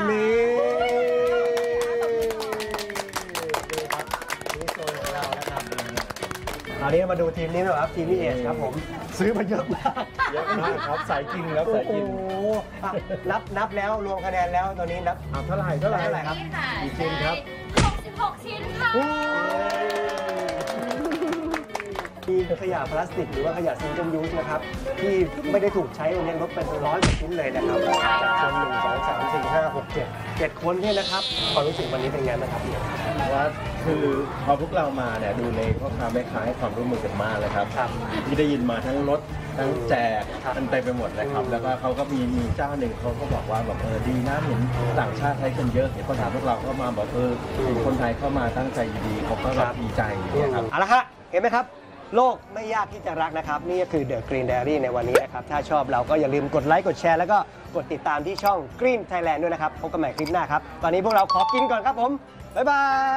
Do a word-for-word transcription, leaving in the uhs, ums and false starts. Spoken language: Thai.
นี่นี่ครับนี่โซนของเรานะครับคราวนี้มาดูทีมนี้นะครับทีมนี้เอชครับผมซื้อมาเยอะมากเยอะมากครับสายกินครับโอ้สายโหกินอ่ะนับนับแล้วรวมคะแนนแล้วตอนนี้นับอ่ะเท่าไหร่เท่าไหร่เท่าไหร่ครับนี่ค่ะกี่ชิ้นครับหกสิบหกชิ้นค่ะมีขยะพลาสติกหรือว่าขยะซิงเกิลยูสนะครับที่ไม่ได้ถูกใช้วันนี้ลดเป็นร้อยกว่าชิ้นเลยนะครับจากคนหนึ่งสองสามสี่ห้าหกเจ็ดเจ็ดคนเนี่ยนะครับความรู้สึกวันนี้เป็นไงบ้างครับพี่ว่าคือพอพวกเรามาเนี่ยดูในพ่อค้าแม่ค้าให้ความร่วมมือกันมากเลยครับครับที่ได้ยินมาทั้งรถทั้งแจกครับมันเต็มไปหมดเลยครับอืมแล้วก็เขาก็มีมีเจ้าหนึ่งเขาก็บอกว่าแบบเออดีนะเห็นต่างชาติใช้กันเยอะเห็นคนไทยพวกเราก็มาบอกเออคนไทยเข้ามาตั้งใจดีเขาก็แบบดีใจเนี่ยครับเอาละฮะเห็นไหมครับ โลกไม่ยากที่จะรักนะครับ นี่ก็คือ The Green Diary ในวันนี้นะครับ ถ้าชอบเราก็อย่าลืมกดไลค์กดแชร์แล้วก็กดติดตามที่ช่อง Green Thailand ด้วยนะครับ พบกันใหม่คลิปหน้าครับ ตอนนี้พวกเราขอกินก่อนครับผม บ๊ายบาย